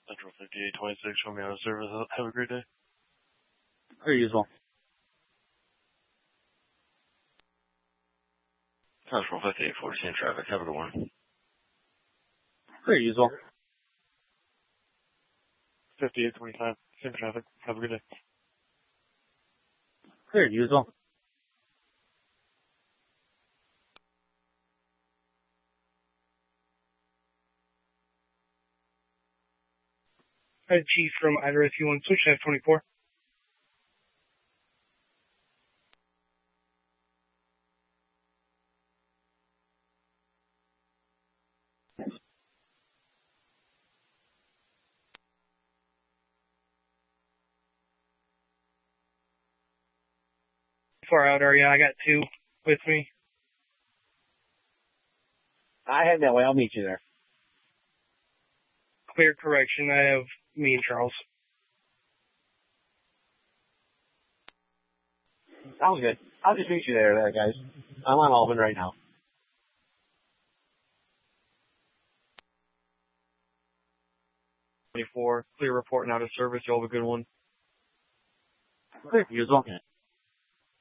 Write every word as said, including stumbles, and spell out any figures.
Central fifty-eight twenty-six, show me out of service. Have a great day. Here you as well. Central fifty-eight fourteen traffic. Have a good one. Here you as well. fifty-eight twenty-five, same traffic. Have a good day. Here you as well. Hi, Chief from Idaho, if you want to switch to F twenty-four. Far out area, I got two with me. I head that way. I'll meet you there. Clear correction. I have me and Charles. Sounds good. I'll just meet you there, there, guys. I'm on Alvin right now. twenty-four, clear report and out of service. You'll have a good one. Here you as well. Yeah.